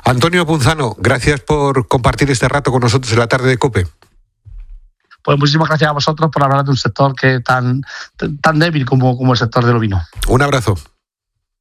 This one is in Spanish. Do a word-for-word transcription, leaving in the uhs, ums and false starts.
Antonio Punzano, gracias por compartir este rato con nosotros en la tarde de COPE. Pues muchísimas gracias a vosotros por hablar de un sector que tan, tan débil como, como el sector del ovino. Un abrazo.